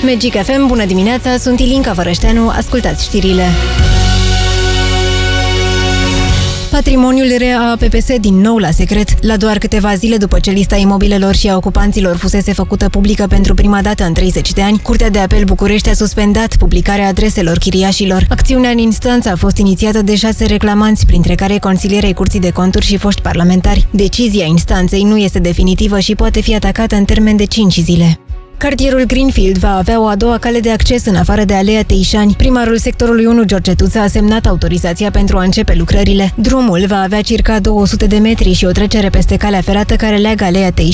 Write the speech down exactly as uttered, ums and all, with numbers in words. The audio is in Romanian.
Magic F M, bună dimineața, sunt Ilinca Vărășteanu, ascultați știrile. Patrimoniul R A P P S din nou la secret. La doar câteva zile după ce lista imobilelor și a ocupanților fusese făcută publică pentru prima dată în treizeci de ani, Curtea de Apel București a suspendat publicarea adreselor chiriașilor. Acțiunea în instanță a fost inițiată de șase reclamanți, printre care consilierii Curții de Conturi și foști parlamentari. Decizia instanței nu este definitivă și poate fi atacată în termen de cinci zile. Cartierul Greenfield va avea o a doua cale de acces în afară de Aleea Teișani. Primarul sectorului unu, George Tuță, a semnat autorizația pentru a începe lucrările. Drumul va avea circa două sute de metri și o trecere peste calea ferată care leagă Aleea Teișani